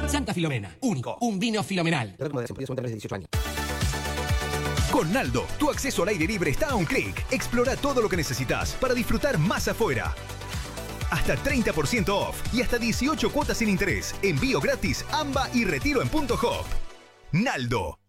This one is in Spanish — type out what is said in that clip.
Santa Filomena, único, un vino filomenal. Con Naldo, tu acceso al aire libre está a un clic. Explora todo lo que necesitas para disfrutar más afuera. Hasta 30% off y hasta 18 cuotas sin interés. Envío gratis, AMBA y retiro en Punto Hop. Naldo.